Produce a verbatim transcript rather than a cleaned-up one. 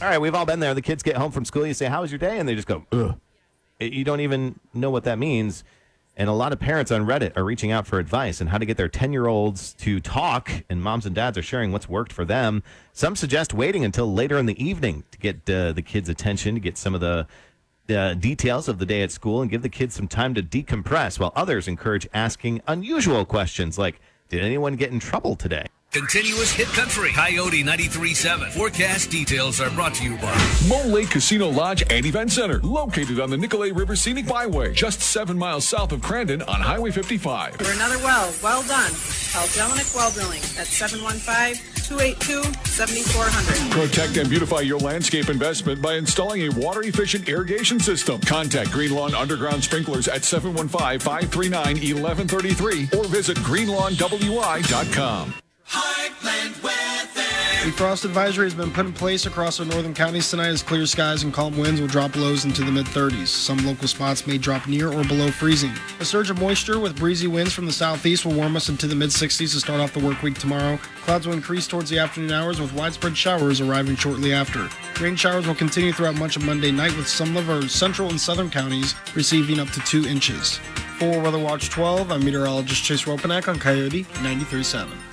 All right, we've all been there. The kids get home from school. You say, how was your day? And they just go, ugh. You don't even know what that means. And a lot of parents on Reddit are reaching out for advice on how to get their ten-year-olds to talk, and moms and dads are sharing what's worked for them. Some suggest waiting until later in the evening to get uh, the kids' attention, to get some of the uh, details of the day at school and give the kids some time to decompress, while others encourage asking unusual questions like, did anyone get in trouble today? Continuous hit country. Coyote ninety-three point seven. Forecast details are brought to you by Mole Lake Casino Lodge and Event Center, located on the Nicolay River Scenic Byway, just seven miles south of Crandon on Highway fifty-five. For another well, well done. Call Jelinek Well Drilling at seven one five, two eight two, seven four zero zero. Protect and beautify your landscape investment by installing a water-efficient irrigation system. Contact Green Lawn Underground Sprinklers at seven one five, five three nine, one one three three or visit green lawn w i dot com. Heartland weather. A frost advisory has been put in place across our northern counties tonight as clear skies and calm winds will drop lows into the mid-thirties. Some local spots may drop near or below freezing. A surge of moisture with breezy winds from the southeast will warm us into the mid-sixties to start off the work week tomorrow. Clouds will increase towards the afternoon hours with widespread showers arriving shortly after. Rain showers will continue throughout much of Monday night with some of our central and southern counties receiving up to two inches. For Weather Watch twelve, I'm meteorologist Chase Ropanak on Coyote ninety-three point seven.